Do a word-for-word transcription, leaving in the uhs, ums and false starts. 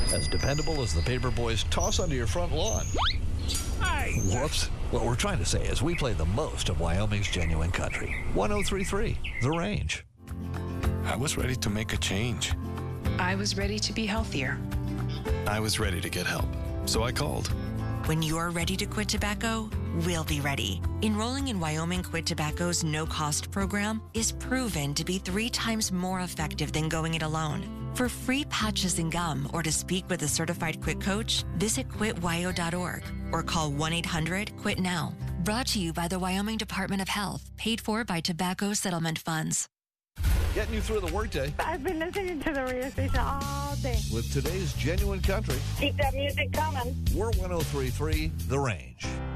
As dependable as the paperboy's toss onto your front lawn. Hey! Whoops. What we're trying to say is we play the most of Wyoming's genuine country. one oh three point three, The Range. I was ready to make a change. I was ready to be healthier. I was ready to get help, so I called. When you're ready to quit tobacco, we'll be ready. Enrolling in Wyoming Quit Tobacco's no-cost program is proven to be three times more effective than going it alone. For free patches and gum or to speak with a certified quit coach, visit quit wyo dot org or call one eight hundred quit now. Brought to you by the Wyoming Department of Health, paid for by Tobacco Settlement Funds. Getting you through the workday I've been listening to the radio station all day. with today's genuine country. Keep that music coming. We're one oh three point three, The Range.